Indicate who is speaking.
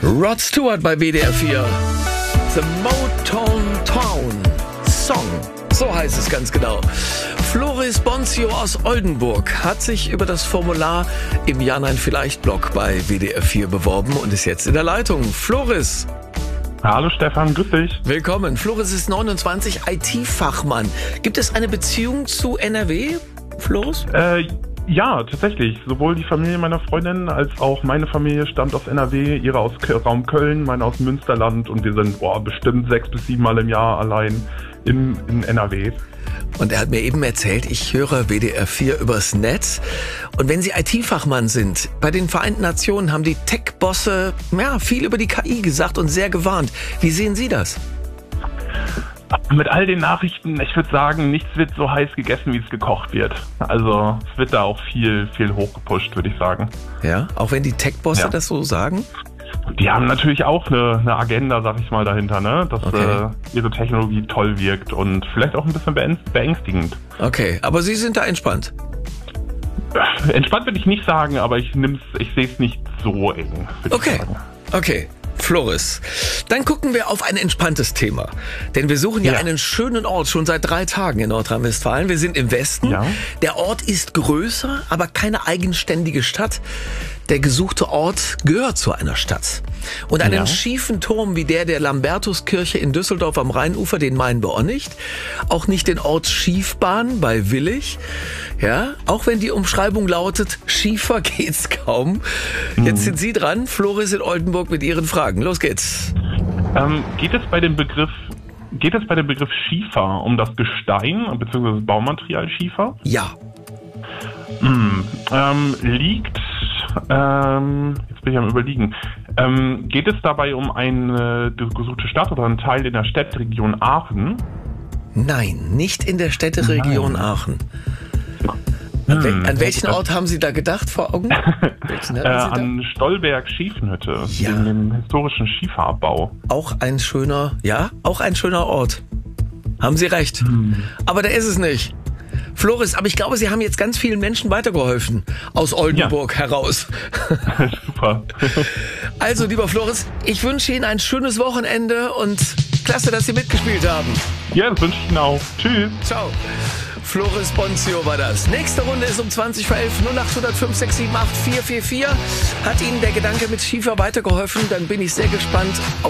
Speaker 1: Rod Stewart bei WDR 4. The Motown Town Song. So heißt es ganz genau. Floris Bonzio aus Oldenburg hat sich über das Formular im Ja-Nein-Vielleicht-Blog bei WDR 4 beworben und ist jetzt in der Leitung. Floris.
Speaker 2: Hallo Stefan, grüß dich.
Speaker 1: Willkommen. Floris ist 29, IT-Fachmann. Gibt es eine Beziehung zu NRW, Floris?
Speaker 2: Ja, tatsächlich. Sowohl die Familie meiner Freundin als auch meine Familie stammt aus NRW, ihre aus Raum Köln, meine aus Münsterland und wir sind bestimmt 6 bis 7 Mal im Jahr allein in NRW.
Speaker 1: Und er hat mir eben erzählt, ich höre WDR 4 übers Netz. Und wenn Sie IT-Fachmann sind, bei den Vereinten Nationen haben die Tech-Bosse viel über die KI gesagt und sehr gewarnt. Wie sehen Sie das?
Speaker 2: Mit all den Nachrichten, ich würde sagen, nichts wird so heiß gegessen, wie es gekocht wird. Also es wird da auch viel hochgepusht, würde ich sagen.
Speaker 1: Ja, auch wenn die Tech-Bosse das so sagen?
Speaker 2: Die haben natürlich auch eine Agenda, sag ich mal, dahinter, ne? Dass ihre Technologie toll wirkt und vielleicht auch ein bisschen beängstigend.
Speaker 1: Okay, aber Sie sind da entspannt?
Speaker 2: Entspannt würde ich nicht sagen, aber ich sehe es nicht so eng, würde ich sagen.
Speaker 1: Okay. Floris, dann gucken wir auf ein entspanntes Thema. Denn wir suchen ja einen schönen Ort schon seit 3 Tagen in Nordrhein-Westfalen. Wir sind im Westen. Ja. Der Ort ist größer, aber keine eigenständige Stadt. Der gesuchte Ort gehört zu einer Stadt. Und einen schiefen Turm wie der Lambertuskirche in Düsseldorf am Rheinufer, den meinen wir auch nicht. Auch nicht den Ort Schiefbahn bei Willich. Ja, auch wenn die Umschreibung lautet, schiefer geht's kaum. Jetzt sind Sie dran, Floris in Oldenburg mit Ihren Fragen. Los geht's.
Speaker 2: Geht es bei dem Begriff Schiefer um das Gestein bzw. das Baumaterial Schiefer?
Speaker 1: Ja.
Speaker 2: Jetzt bin ich am Überlegen. Geht es dabei um eine gesuchte Stadt oder einen Teil in der Städteregion Aachen?
Speaker 1: Nein, nicht in der Städteregion Aachen. An welchen Ort haben Sie da gedacht vor Augen?
Speaker 2: An Stolberg-Schiefenhütte, wegen dem historischen Schieferabbau.
Speaker 1: Auch ein schöner Ort. Haben Sie recht. Aber der ist es nicht. Floris, aber ich glaube, Sie haben jetzt ganz vielen Menschen weitergeholfen aus Oldenburg heraus.
Speaker 2: Super.
Speaker 1: Also, lieber Floris, ich wünsche Ihnen ein schönes Wochenende und klasse, dass Sie mitgespielt haben.
Speaker 2: Ja, das wünsche ich Ihnen auch. Tschüss.
Speaker 1: Ciao. Floris Bonzio war das. Nächste Runde ist um 20 vor 11, 0800 567 8444. Hat Ihnen der Gedanke mit Schiefer weitergeholfen? Dann bin ich sehr gespannt auf